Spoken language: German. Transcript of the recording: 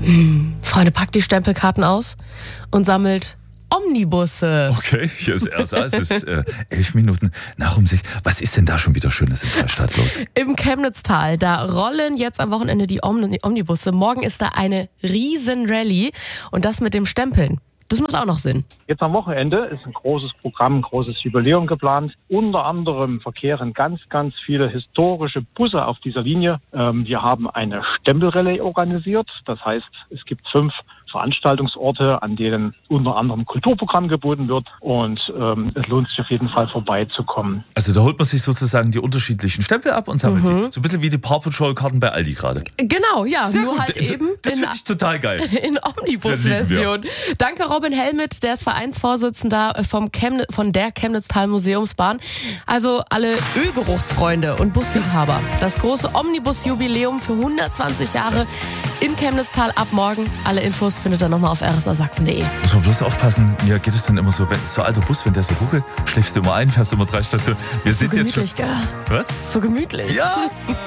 Freunde, packt die Stempelkarten aus und sammelt Omnibusse. Okay, hier ist es ist 11 Minuten nach um 6. Was ist denn da schon wieder Schönes im Freistaat los? Im Chemnitztal, da rollen jetzt am Wochenende die Omnibusse. Morgen ist da eine Riesenrallye und das mit dem Stempeln. Das macht auch noch Sinn. Jetzt am Wochenende ist ein großes Programm, ein großes Jubiläum geplant. Unter anderem verkehren ganz viele historische Busse auf dieser Linie. Wir haben eine Stempelrallye organisiert. Das heißt, es gibt 5 Veranstaltungsorte, an denen unter anderem Kulturprogramm geboten wird. Und es lohnt sich auf jeden Fall vorbeizukommen. Also da holt man sich sozusagen die unterschiedlichen Stempel ab und sammelt die. So ein bisschen wie die Paw Patrol-Karten bei Aldi gerade. Genau, ja. Sehr nur gut. halt eben das finde ich total geil. In Omnibus-Version. Danke Robin Helmit, der ist Vereinsvorsitzender von der Chemnitztal Museumsbahn. Also alle Ölgeruchsfreunde und Busliebhaber. Das große Omnibus-Jubiläum für 120 Jahre in Chemnitztal ab morgen. Alle Infos findet ihr nochmal auf rsasachsen.de. Muss man bloß aufpassen, mir geht es dann immer so, wenn so alter Bus, wenn der so ruckelt, schläfst du immer ein, fährst immer 3 Stationen. Wir sind So gemütlich, jetzt schon. gell? Was? So gemütlich. Ja.